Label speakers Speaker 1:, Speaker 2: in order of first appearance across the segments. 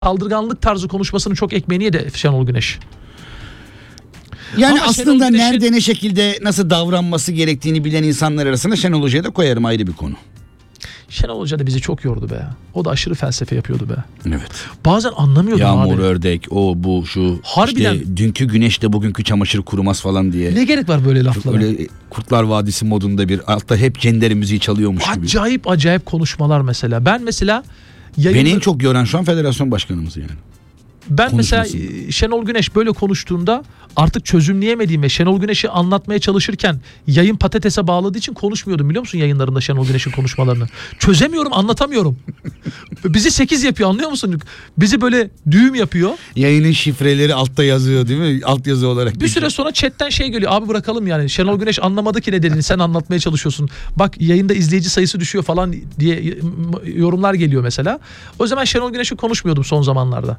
Speaker 1: Saldırganlık tarzı konuşmasının çok ekmeğini yedi Şenol Güneş.
Speaker 2: Yani
Speaker 1: Ama
Speaker 2: aslında
Speaker 1: Şenol Güneş'in...
Speaker 2: nerede ne şekilde nasıl davranması gerektiğini bilen insanlar arasında Şenol Hoca'yı da koyarım, ayrı bir konu.
Speaker 1: Şenol Hoca da bizi çok yordu be. O da aşırı felsefe yapıyordu be.
Speaker 2: Evet.
Speaker 1: Bazen anlamıyordum
Speaker 2: Yağmur,
Speaker 1: abi.
Speaker 2: ördek, o bu şu.
Speaker 1: Harbiden.
Speaker 2: İşte dünkü güneş de bugünkü çamaşır kurumaz falan diye.
Speaker 1: Ne gerek var böyle laflara?
Speaker 2: Öyle Kurtlar Vadisi modunda bir altta hep Cendere müziği çalıyormuş gibi.
Speaker 1: Acayip konuşmalar mesela. Ben mesela
Speaker 2: beni en çok yoran şu an federasyon başkanımız yani.
Speaker 1: Ben mesela Şenol Güneş böyle konuştuğunda artık çözümleyemediğim ve Şenol Güneş'i anlatmaya çalışırken yayın patatese bağladığı için konuşmuyordum, biliyor musun, yayınlarında Şenol Güneş'in konuşmalarını. Çözemiyorum, anlatamıyorum. Bizi 8 yapıyor, anlıyor musun? Bizi böyle düğüm yapıyor.
Speaker 2: Yayının şifreleri altta yazıyor değil mi? Alt yazı olarak.
Speaker 1: Bir süre sonra chatten şey geliyor. Abi bırakalım yani. Şenol Güneş anlamadı ki ne dediğini, sen anlatmaya çalışıyorsun. Bak yayında izleyici sayısı düşüyor falan diye yorumlar geliyor mesela. O zaman Şenol Güneş'i konuşmuyordum son zamanlarda.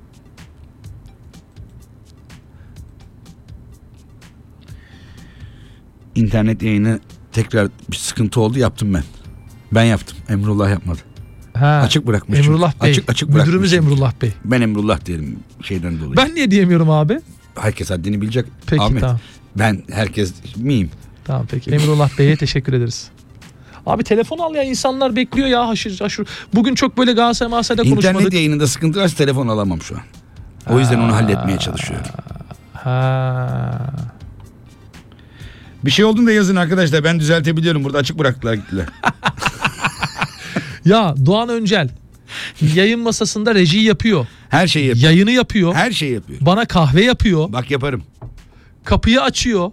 Speaker 2: İnternet yayını tekrar bir sıkıntı oldu, yaptım ben. Ben yaptım. Emrullah yapmadı. Açık bırakmış.
Speaker 1: Emrullah Bey.
Speaker 2: Açık
Speaker 1: Müdürümüz Emrullah Bey.
Speaker 2: Ben Emrullah diyelim şeyden dolayı.
Speaker 1: Ben niye diyemiyorum abi?
Speaker 2: Herkes haddini bilecek.
Speaker 1: Peki,
Speaker 2: Ahmet.
Speaker 1: tamam.
Speaker 2: Ben herkes miyim?
Speaker 1: Tamam peki. Emrullah Bey'e teşekkür ederiz. Abi telefon al ya, insanlar bekliyor ya, haşır. Bugün çok böyle Galatasaray Masa'da konuşmadık.
Speaker 2: İnternet yayınında sıkıntı varsa telefon alamam şu an. O yüzden onu halletmeye çalışıyorum. Bir şey olduğunda yazın arkadaşlar, ben düzeltebiliyorum. Burada açık bıraktılar gittiler.
Speaker 1: Ya Doğan Öncel yayın masasında rejiyi yapıyor.
Speaker 2: Her şeyi yapıyor.
Speaker 1: Yayını yapıyor.
Speaker 2: Her şeyi yapıyor.
Speaker 1: Bana kahve yapıyor.
Speaker 2: Bak yaparım.
Speaker 1: Kapıyı açıyor.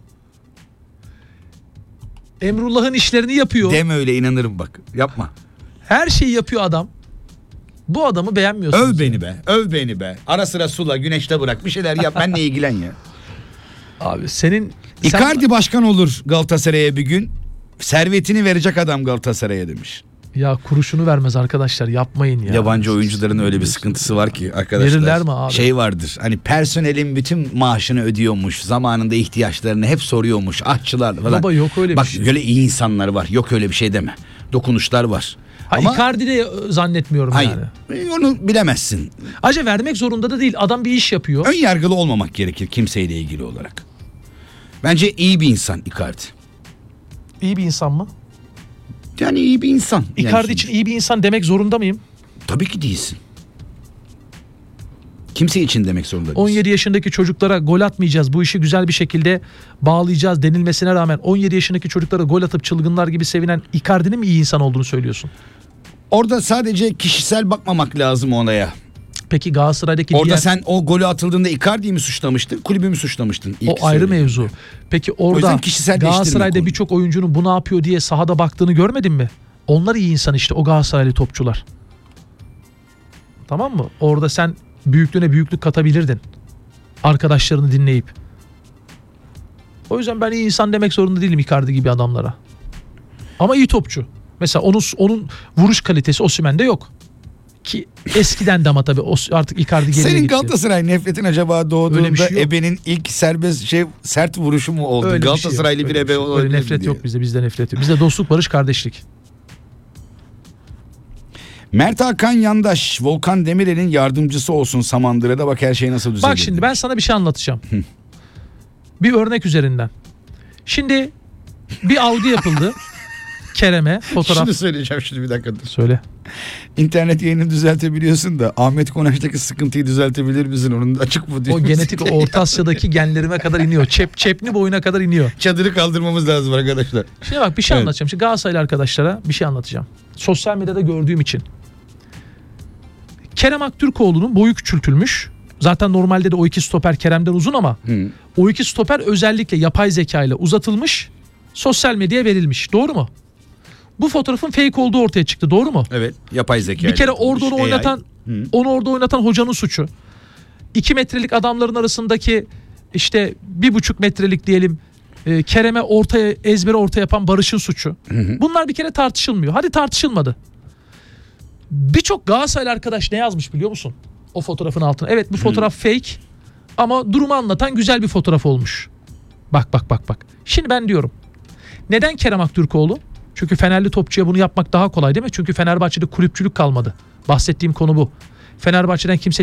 Speaker 1: Emrullah'ın işlerini yapıyor.
Speaker 2: Deme öyle, inanırım bak. Yapma.
Speaker 1: Her şeyi yapıyor adam. Bu adamı beğenmiyorsunuz.
Speaker 2: Öv beni be. Öv beni be. Ara sıra sula, güneşte bırak. Bir şeyler yap. Benle ilgilen ya.
Speaker 1: Abi senin...
Speaker 2: Icardi başkan olur Galatasaray'a bir gün. Servetini verecek adam Galatasaray'a demiş.
Speaker 1: Ya kuruşunu vermez arkadaşlar, yapmayın ya.
Speaker 2: Yabancı oyuncuların öyle bir sıkıntısı var ki arkadaşlar.
Speaker 1: Verirler mi abi?
Speaker 2: Şey vardır, hani personelin bütün maaşını ödüyormuş. Zamanında ihtiyaçlarını hep soruyormuş. Aşçılar falan.
Speaker 1: Baba yok öyle
Speaker 2: bak,
Speaker 1: bir şey.
Speaker 2: Bak öyle iyi insanlar var. Yok öyle bir şey deme. Dokunuşlar var.
Speaker 1: Ama Icardi de zannetmiyorum
Speaker 2: hayır,
Speaker 1: yani.
Speaker 2: Onu bilemezsin.
Speaker 1: Acaba vermek zorunda da değil. Adam bir iş yapıyor.
Speaker 2: Ön yargılı olmamak gerekir kimseyle ilgili olarak. Bence iyi bir insan Icardi.
Speaker 1: İyi bir insan mı?
Speaker 2: Yani iyi bir insan.
Speaker 1: Icardi
Speaker 2: yani
Speaker 1: için iyi bir insan demek zorunda mıyım?
Speaker 2: Tabii ki değilsin. Kimse için demek zorunda değilsin.
Speaker 1: 17 yaşındaki çocuklara gol atmayacağız, bu işi güzel bir şekilde bağlayacağız denilmesine rağmen 17 yaşındaki çocuklara gol atıp çılgınlar gibi sevinen Icardi'nin mi iyi insan olduğunu söylüyorsun?
Speaker 2: Orada sadece kişisel bakmamak lazım olaya.
Speaker 1: Peki Galatasaray'daki
Speaker 2: orada sen o golü atıldığında Icardi'yi mi suçlamıştın, kulübü mü suçlamıştın?
Speaker 1: O ayrı mevzu. Peki orada Galatasaray'da birçok oyuncunun bu ne yapıyor diye sahada baktığını görmedin mi? Onlar iyi insan işte, o Galatasaraylı topçular. Tamam mı? Orada sen büyüklüğüne büyüklük katabilirdin. Arkadaşlarını dinleyip. O yüzden ben iyi insan demek zorunda değilim Icardi gibi adamlara. Ama iyi topçu. Mesela onun vuruş kalitesi Osimhen'de yok. Ki eskiden de, ama tabii artık Icardi geriye
Speaker 2: Senin
Speaker 1: gitti.
Speaker 2: Galatasaray nefretin acaba doğduğunda
Speaker 1: şey
Speaker 2: ebenin ilk sert vuruşu mu oldu?
Speaker 1: Öyle
Speaker 2: Galatasaraylı bir ebe olabilir.
Speaker 1: Öyle nefret yok bizde. Bizde nefret yok. Bizde dostluk, barış, kardeşlik.
Speaker 2: Mert Hakan Yandaş, Volkan Demirel'in yardımcısı olsun Samandıra'da, bak her şey nasıl düzelir.
Speaker 1: Bak şimdi ben sana bir şey anlatacağım. Bir örnek üzerinden. Şimdi bir algı yapıldı. Kerem'e fotoğraf.
Speaker 2: Şunu söyleyeceğim şimdi, bir dakika dur.
Speaker 1: Söyle.
Speaker 2: İnternet yayını düzeltebiliyorsun da Ahmet Konaş'taki sıkıntıyı düzeltebilir misin? Onun açık mı diyor.
Speaker 1: O genetik Orta Asya'daki genlerime kadar iniyor. Çepni boyuna kadar iniyor.
Speaker 2: Çadırı kaldırmamız lazım arkadaşlar.
Speaker 1: Şimdi bak bir şey anlatacağım. Şimdi Galatasaraylı arkadaşlara bir şey anlatacağım. Sosyal medyada gördüğüm için. Kerem Aktürkoğlu'nun boyu küçültülmüş. Zaten normalde de o iki stoper Kerem'den uzun ama o iki stoper özellikle yapay zeka ile uzatılmış, sosyal medyaya verilmiş. Doğru mu? Bu fotoğrafın fake olduğu ortaya çıktı. Doğru mu?
Speaker 2: Evet. Yapay zeka.
Speaker 1: Bir kere orada onu oynatan hocanın suçu. 2 metrelik adamların arasındaki işte 1,5 metrelik diyelim Kerem'e ezbere orta yapan Barış'ın suçu. Bunlar bir kere tartışılmıyor. Hadi tartışılmadı. Birçok Galatasaraylı arkadaş ne yazmış biliyor musun? O fotoğrafın altına. Evet, bu fotoğraf fake ama durumu anlatan güzel bir fotoğraf olmuş. Bak. Şimdi ben diyorum. Neden Kerem Aktürkoğlu? Çünkü Fenerli topçuya bunu yapmak daha kolay değil mi? Çünkü Fenerbahçe'de kulüpçülük kalmadı. Bahsettiğim konu bu. Fenerbahçe'den kimse